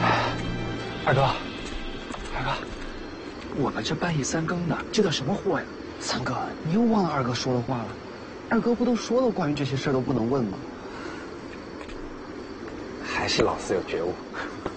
二哥，二哥，我们这半夜三更的，接的什么货呀？ 三哥，你又忘了二哥说的话了。二哥不都说了，关于这些事儿都不能问吗？ 还是老四有觉悟。